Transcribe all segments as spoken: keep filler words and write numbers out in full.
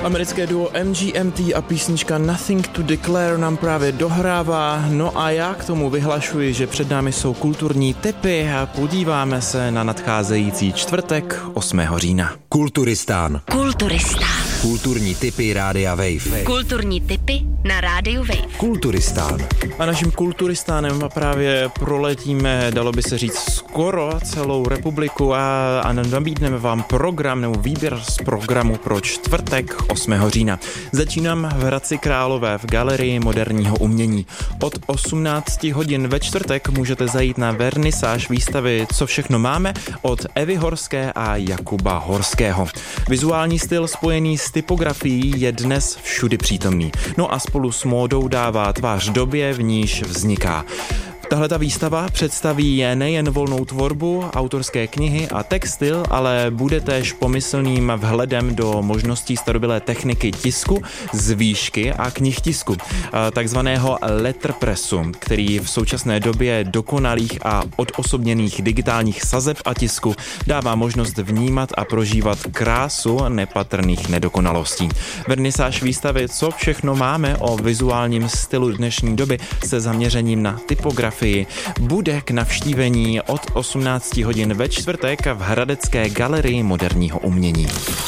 Americké duo M G M T a písnička Nothing to Declare nám právě dohrává. No a já k tomu vyhlašuji, že před námi jsou kulturní tipy a podíváme se na nadcházející čtvrtek osmého října. Kulturistán. Kulturistán. Kulturní tipy Rádia Wave. Kulturní tipy na Rádiu Wave. Kulturistán. A naším kulturistánem právě proletíme, dalo by se říct, skoro celou republiku a, a nabídneme vám program nebo výběr z programu pro čtvrtek osmého října. Začínám v Hradci Králové v Galerii moderního umění. Od osmnácti hodin ve čtvrtek můžete zajít na vernisáž výstavy Co všechno máme od Evy Horské a Jakuba Horského. Vizuální styl spojený s typografií je dnes všudy přítomný. No a spolu s módou dává tvář době, v níž vzniká. Tahle ta výstava představí nejen volnou tvorbu, autorské knihy a textil, ale bude též pomyslným vhledem do možností starobylé techniky tisku z výšky a knihtisku, takzvaného letterpressu, který v současné době dokonalých a odosobněných digitálních sazeb a tisku dává možnost vnímat a prožívat krásu nepatrných nedokonalostí. Vernisáž výstavy Co všechno máme o vizuálním stylu dnešní doby se zaměřením na typografii bude k navštívení od osmnácti hodin ve čtvrtek v Hradecké galerii moderního umění.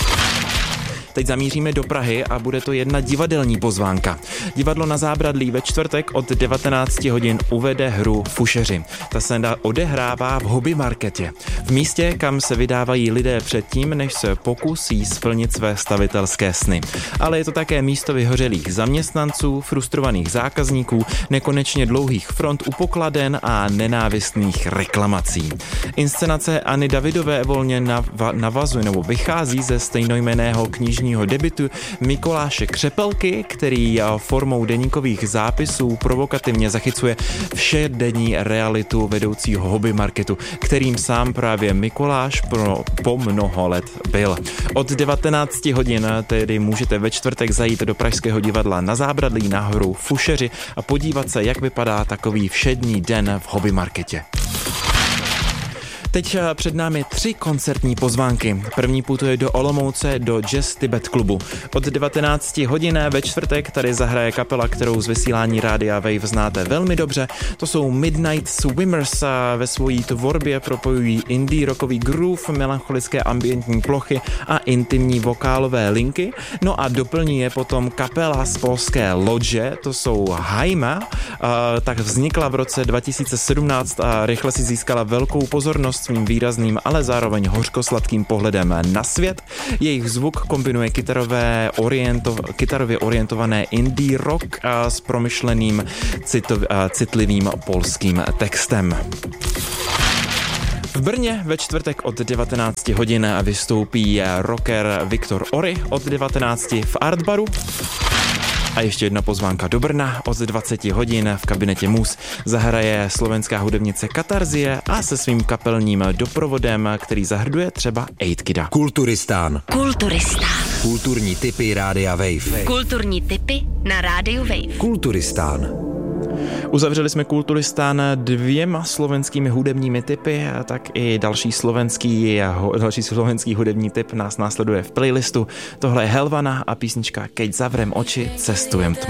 Teď zamíříme do Prahy a bude to jedna divadelní pozvánka. Divadlo Na Zábradlí ve čtvrtek od devatenácti hodin uvede hru Fušeři. Ta se odehrává v Hobby Marketě. V místě, kam se vydávají lidé předtím, než se pokusí splnit své stavitelské sny. Ale je to také místo vyhořelých zaměstnanců, frustrovaných zákazníků, nekonečně dlouhých front u pokladen a nenávistných reklamací. Inscenace Anny Davidové volně nav- navazuje nebo vychází ze stejnojmenného knižního debutu Mikuláše Křepelky, který formou deníkových zápisů provokativně zachycuje všedenní realitu vedoucího hobby marketu, kterým sám právě Mikuláš pro, po mnoho let byl. Od devatenácti hodin tedy můžete ve čtvrtek zajít do Pražského divadla Na Zábradlí na hru Fušeři a podívat se, jak vypadá takový všední den v hobby marketě. Teď před námi tři koncertní pozvánky. První putuje do Olomouce do Jazz Tibet klubu. Od devatenácti hodin ve čtvrtek tady zahraje kapela, kterou z vysílání Rádia Wave znáte velmi dobře. To jsou Midnight Swimmers a ve svojí tvorbě propojují indie rockový groove, melancholické ambientní plochy a intimní vokálové linky. No a doplní je potom kapela z polské Lodže, to jsou Haima, tak vznikla v roce dva tisíce sedmnáct a rychle si získala velkou pozornost svým výrazným, ale zároveň hořkosladkým pohledem na svět. Jejich zvuk kombinuje kytarové oriento, kytarově orientované indie rock a s promyšleným citov, citlivým polským textem. V Brně ve čtvrtek od devatenácti hodin vystoupí rocker Viktor Ory, od devatenácti v Artbaru. A ještě jedna pozvánka do Brna. Od dvaceti hodin v kabinetě Mus zahraje slovenská hudebnice Katarzie a se svým kapelním doprovodem, který zahrnuje třeba Eight Kida. Kulturistán. Kulturistán. Kulturní tipy Rádia Wave. Kulturní tipy na Rádiu Wave. Kulturistán. Uzavřeli jsme Kulturistán dvěma slovenskými hudebními tipy, tak i další slovenský, další slovenský hudební tip nás následuje v playlistu. Tohle je Helvana a písnička Keď zavrem oči, cestujem tmou.